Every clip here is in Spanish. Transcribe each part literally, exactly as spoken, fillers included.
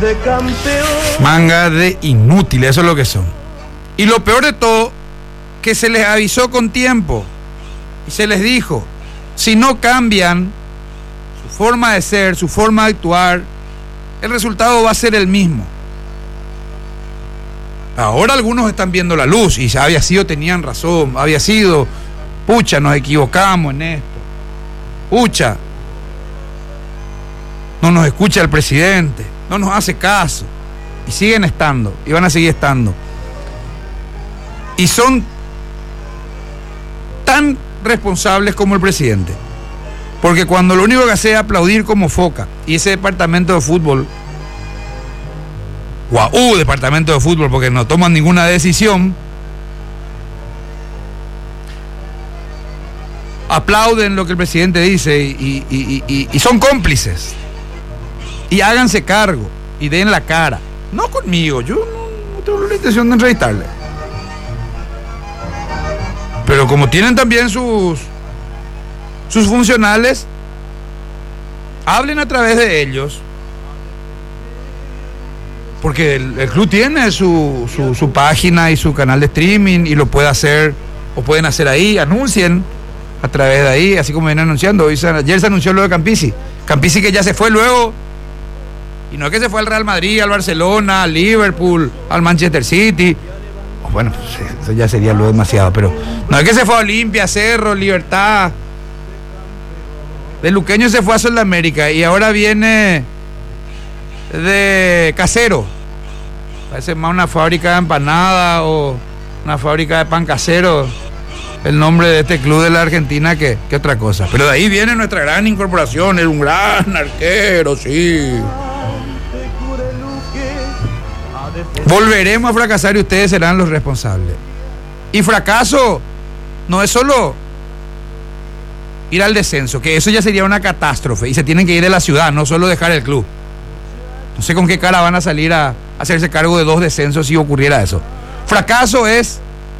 Manga de inútiles, eso es lo que son. Y lo peor de todo, que se les avisó con tiempo y se les dijo, si no cambian su forma de ser, su forma de actuar, el resultado va a ser el mismo. Ahora algunos están viendo la luz y había sido, tenían razón, había sido, pucha, nos equivocamos en esto, pucha, no nos escucha el presidente, no nos hace caso, y siguen estando, y van a seguir estando. Y son tan responsables como el presidente, porque cuando lo único que hace es aplaudir como foca, y ese departamento de fútbol, guau, departamento de fútbol, porque no toman ninguna decisión, aplauden lo que el presidente dice y, y, y, y, y son cómplices, y háganse cargo y den la cara, no conmigo, yo no, no tengo la intención de entrevistarle, pero como tienen también sus sus funcionales, hablen a través de ellos, porque el, el club tiene su, su, su página y su canal de streaming y lo puede hacer, o pueden hacer ahí, anuncien a través de ahí, así como vienen anunciando. Hoy se, ayer se anunció lo de Campisi, Campisi que ya se fue luego, y no es que se fue al Real Madrid, al Barcelona, al Liverpool, al Manchester City, bueno, pues eso ya sería lo demasiado, pero no es que se fue a Olimpia, Cerro, Libertad, de Luqueño se fue a Sudamérica y ahora viene de Casero, parece más una fábrica de empanada o una fábrica de pan casero, el nombre de este club de la Argentina, que, que otra cosa, pero de ahí viene nuestra gran incorporación, es un gran arquero, sí. Volveremos a fracasar y ustedes serán los responsables. Y fracaso no es solo ir al descenso, que eso ya sería una catástrofe y se tienen que ir de la ciudad, no solo dejar el club. No sé con qué cara van a salir a hacerse cargo de dos descensos si ocurriera eso. Fracaso es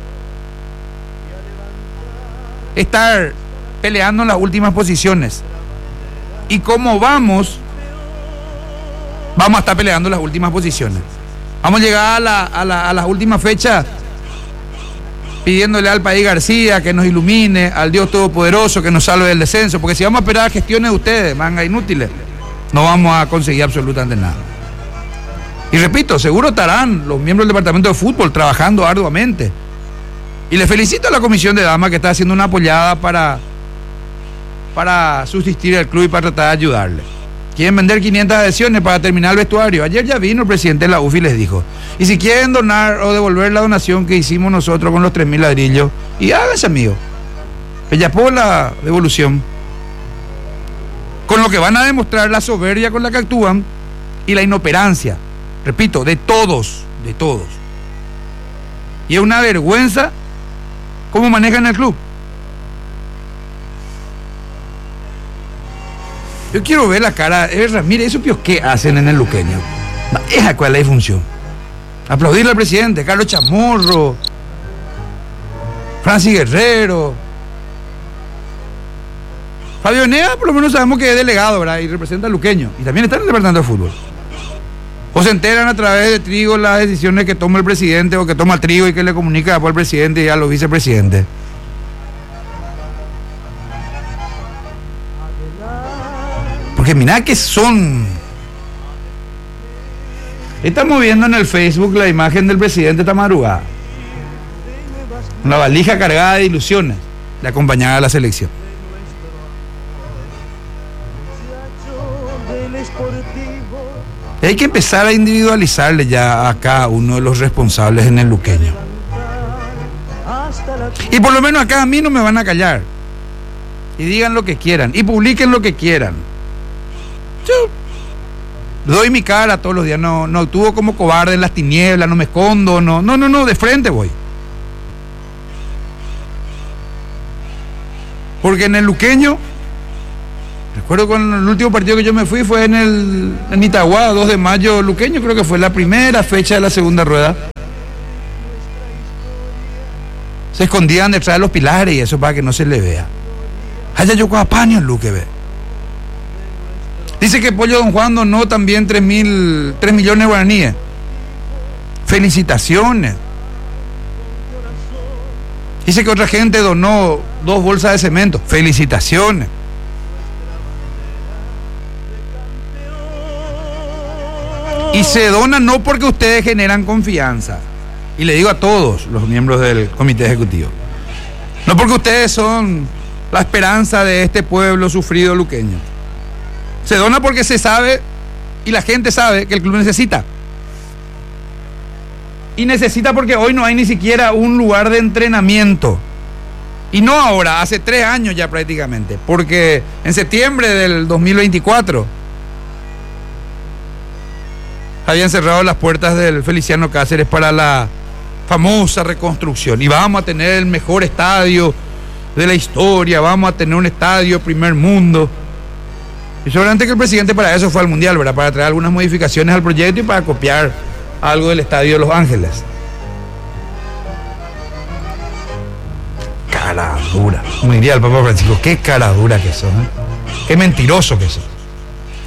estar peleando en las últimas posiciones. Y como vamos, vamos a estar peleando en las últimas posiciones. Vamos a llegar a la, a la, a las últimas fechas pidiéndole al país García que nos ilumine, al Dios Todopoderoso que nos salve del descenso, porque si vamos a esperar gestiones de ustedes, manga inútiles, no vamos a conseguir absolutamente nada. Y repito, seguro estarán los miembros del departamento de fútbol trabajando arduamente. Y les felicito a la comisión de damas que está haciendo una apoyada para, para subsistir el club y para tratar de ayudarle. Quieren vender quinientas adhesiones para terminar el vestuario. Ayer ya vino el presidente de la U F y les dijo, y si quieren donar o devolver la donación que hicimos nosotros con los tres mil ladrillos, y háganse, amigo, que ya por la devolución, con lo que van a demostrar la soberbia con la que actúan y la inoperancia, repito, de todos, de todos. Y es una vergüenza cómo manejan el club. Yo quiero ver la cara, eh, mire, esos pios que hacen en el Luqueño. Esa cuál es la función. Aplaudirle al presidente, Carlos Chamorro, Francis Guerrero, Fabio Nea, por lo menos sabemos que es delegado, ¿verdad? Y representa al Luqueño. Y también está en el departamento de fútbol. O se enteran a través de Trigo las decisiones que toma el presidente o que toma el Trigo y que le comunica después al presidente y a los vicepresidentes. Porque mirá que son. Estamos viendo en el Facebook la imagen del presidente esta madrugada. Una valija cargada de ilusiones. Le acompañaba a la selección. Y hay que empezar a individualizarle ya a cada uno de los responsables en el Luqueño. Y por lo menos acá a mí no me van a callar. Y digan lo que quieran. Y publiquen lo que quieran. Yo doy mi cara todos los días, no, no actúo como cobarde en las tinieblas, no me escondo, no, no, no, no, de frente voy. Porque en el Luqueño, recuerdo con el último partido que yo me fui fue en el en Itagua, dos de mayo, Luqueño, creo que fue la primera fecha de la segunda rueda. Se escondían detrás de los pilares y eso para que no se le vea. Allá yo con apaño el Luque ve. Dice que Pollo Don Juan donó también tres mil, tres millones de guaraníes. Felicitaciones. Dice que otra gente donó dos bolsas de cemento. Felicitaciones. Y se dona no porque ustedes generan confianza. Y le digo a todos los miembros del comité ejecutivo. No porque ustedes son la esperanza de este pueblo sufrido luqueño. Se dona porque se sabe y la gente sabe que el club necesita. Y necesita porque hoy no hay ni siquiera un lugar de entrenamiento. Y no ahora, hace tres años ya prácticamente. Porque en septiembre del dos mil veinticuatro habían cerrado las puertas del Feliciano Cáceres para la famosa reconstrucción. Y vamos a tener el mejor estadio de la historia, vamos a tener un estadio primer mundo. Y seguramente que el presidente para eso fue al Mundial, ¿verdad? Para traer algunas modificaciones al proyecto y para copiar algo del estadio de Los Ángeles. Cara dura. Como diría el Papa Francisco, qué cara dura que sos, ¿eh? Qué mentiroso que sos.